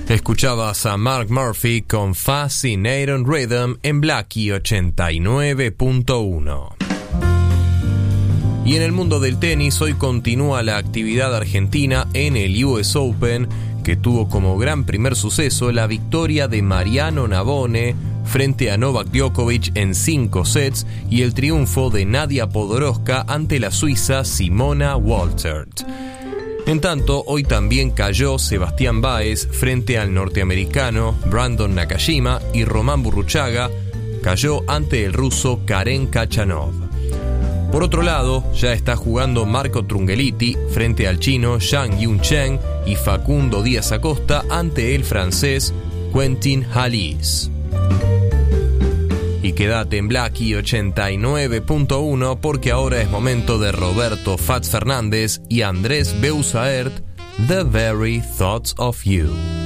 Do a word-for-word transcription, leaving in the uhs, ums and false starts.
Escuchabas a Mark Murphy con Fascinating Rhythm en Blackie ochenta y nueve punto uno. Y en el mundo del tenis, hoy continúa la actividad argentina en el U S Open, que tuvo como gran primer suceso la victoria de Mariano Navone frente a Novak Djokovic en cinco sets y el triunfo de Nadia Podoroska ante la suiza Simona Waltert. En tanto, hoy también cayó Sebastián Báez frente al norteamericano Brandon Nakashima y Román Burruchaga cayó ante el ruso Karen Khachanov. Por otro lado, ya está jugando Marco Trungelliti frente al chino Zhang Yunchen y Facundo Díaz Acosta ante el francés Quentin Halys. Y quédate en Blackie ochenta y nueve punto uno porque ahora es momento de Roberto Fats Fernández y Andrés Beusaert, The Very Thoughts of You.